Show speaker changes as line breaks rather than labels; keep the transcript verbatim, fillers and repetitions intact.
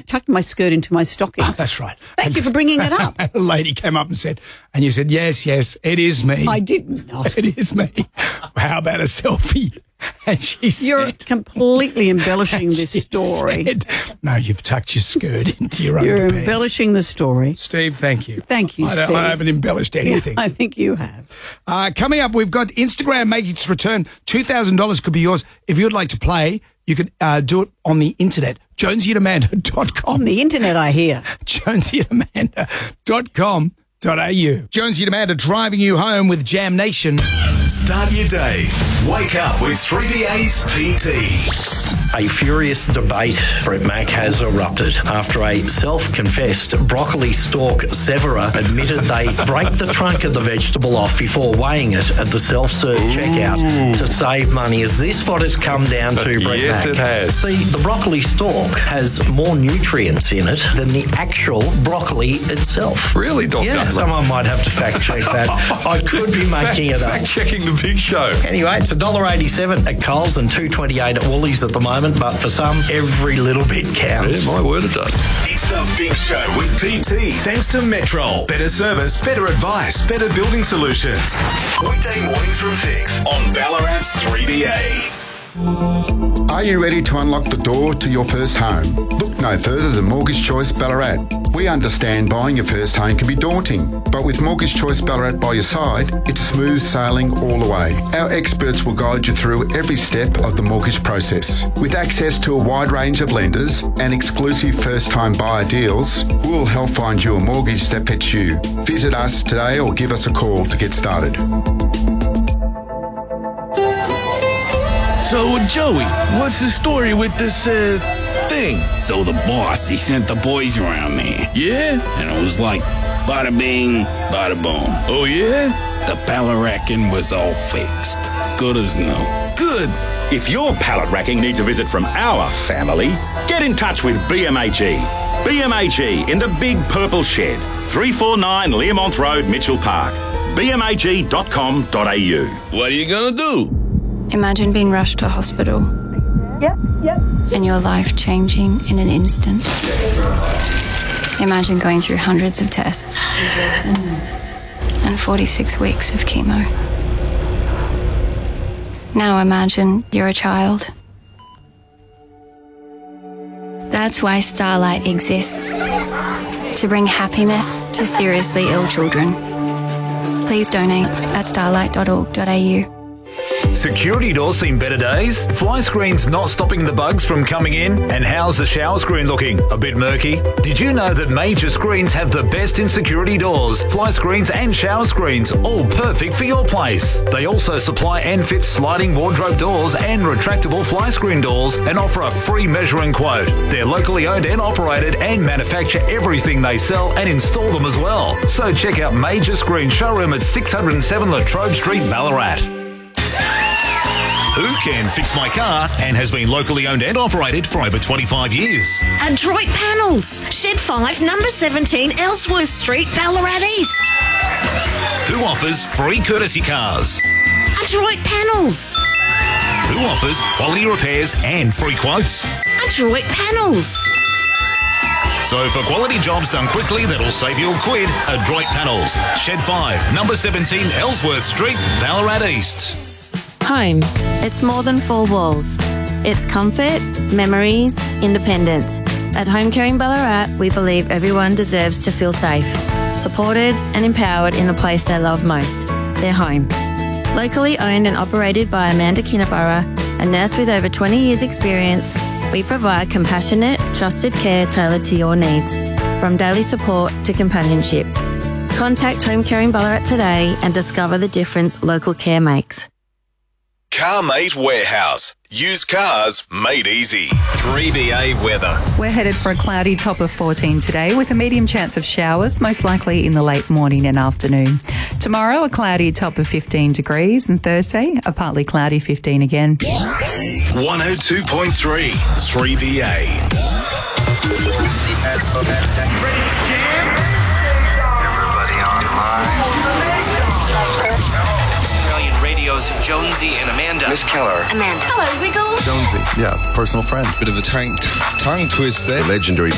tucked my skirt into my stockings.
Oh, that's right.
Thank
and
you for bringing it up.
A lady came up and said, and you said, yes, yes, it is me.
I did not.
It is me. How about a selfie? And she said...
You're completely embellishing this
she
story.
Said, no, you've tucked your skirt into your
You're
underpants.
embellishing the story.
Steve, thank you.
Thank you,
I,
Steve.
I haven't embellished anything.
Yeah, I think you have.
Uh, coming up, we've got Instagram making its return. two thousand dollars could be yours. If you'd like to play, you can uh, do it on the internet. jonesy and amanda dot com.
On the internet, I hear.
jonesy and amanda dot com dot a u. Jonesy and Amanda driving you home with Jam Nation.
Start your day. Wake up with three B A's P T.
A furious debate, Brett Mack, has erupted after a self-confessed broccoli stalk severer admitted they break the trunk of the vegetable off before weighing it at the self-serve checkout to save money. Is this what it's come down to, Brett
Yes,
Mack?
it has.
See, the broccoli stalk has more nutrients in it than the actual broccoli itself.
Really, Doctor
Yeah, someone might have to fact-check that. I could be making it up.
Fact-checking the big show.
Anyway, it's one dollar eighty-seven at Coles and two dollars twenty-eight at Woolies at the moment, but for some, every little bit counts.
Yeah, my word, it does.
It's the Big Show with P T. Thanks to Metrol. Better service, better advice, better building solutions. Weekday mornings from six on Ballarat's three B A.
Are you ready to unlock the door to your first home? Look no further than Mortgage Choice Ballarat. We understand buying your first home can be daunting, but with Mortgage Choice Ballarat by your side, it's smooth sailing all the way. Our experts will guide you through every step of the mortgage process. With access to a wide range of lenders and exclusive first-time buyer deals, we'll help find you a mortgage that fits you. Visit us today or give us a call to get started.
So, Joey, what's the story with this, uh, thing?
So the boss, he sent the boys around me.
Yeah?
And it was like, bada bing, bada boom.
Oh, yeah?
The pallet racking was all fixed. Good as new.
Good.
If your pallet racking needs a visit from our family, get in touch with B M H E. B M H E in the Big Purple Shed, three forty-nine Learmont Road, Mitchell Park. b m h e dot com dot a u.
What are you gonna do?
Imagine being rushed to hospital.
Yep, yep.
And your life changing in an instant. Imagine going through hundreds of tests and forty-six weeks of chemo. Now imagine you're a child. That's why Starlight exists. To bring happiness to seriously ill children. Please donate at starlight dot org dot a u.
Security doors seen better days? Fly screens not stopping the bugs from coming in? And how's the shower screen looking? A bit murky? Did you know that Major Screens have the best in security doors, fly screens and shower screens, all perfect for your place? They also supply and fit sliding wardrobe doors and retractable fly screen doors and offer a free measuring quote. They're locally owned and operated and manufacture everything they sell and install them as well. So check out Major Screen Showroom at six oh seven Latrobe Street, Ballarat.
Who can fix my car and has been locally owned and operated for over twenty-five years?
Adroit Panels, Shed five, number seventeen, Ellsworth Street, Ballarat East.
Who offers free courtesy cars?
Adroit Panels.
Who offers quality repairs and free quotes?
Adroit Panels.
So for quality jobs done quickly that'll save you a quid, Adroit Panels, Shed five, number seventeen, Ellsworth Street, Ballarat East.
Home. It's more than four walls. It's comfort, memories, independence. At Home Care in Ballarat, we believe everyone deserves to feel safe, supported and empowered in the place they love most, their home. Locally owned and operated by Amanda Kinnaburra, a nurse with over twenty years experience, we provide compassionate, trusted care tailored to your needs, from daily support to companionship. Contact Home Care in Ballarat today and discover the difference local care makes.
CarMate Warehouse. Used cars made easy. three B A weather.
We're headed for a cloudy top of fourteen today with a medium chance of showers, most likely in the late morning and afternoon. Tomorrow, a cloudy top of fifteen degrees, and Thursday, a partly cloudy fifteen again.
one oh two point three, three B A.
Everybody online. Radio's Jonesy and Amanda.
Miss Keller.
Amanda. Hello, Wiggles.
Jonesy. Yeah, personal friend.
Bit of a tongue, tongue twist there.
Legendary